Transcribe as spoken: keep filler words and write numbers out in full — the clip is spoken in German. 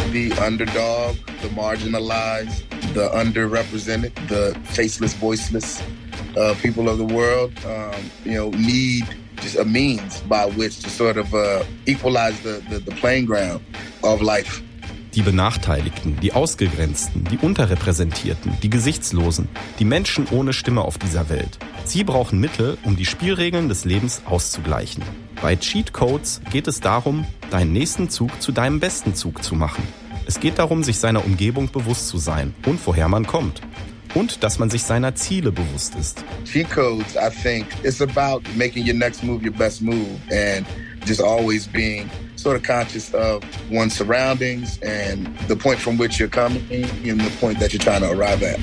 the underdog, the marginalized, the underrepresented, the faceless, voiceless uh, people of the world, um, you know, need just a means by which to sort of uh, equalize the, the, the playing ground of life. Die Benachteiligten, die Ausgegrenzten, die Unterrepräsentierten, die Gesichtslosen, die Menschen ohne Stimme auf dieser Welt. Sie brauchen Mittel, um die Spielregeln des Lebens auszugleichen. Bei Cheat Codes geht es darum, deinen nächsten Zug zu deinem besten Zug zu machen. Es geht darum, sich seiner Umgebung bewusst zu sein und woher man kommt. Und dass man sich seiner Ziele bewusst ist. Cheat Codes, I think, it's about making your next move your best move and just always being sort of conscious of one's surroundings and the point from which you're coming and the point that you're trying to arrive at.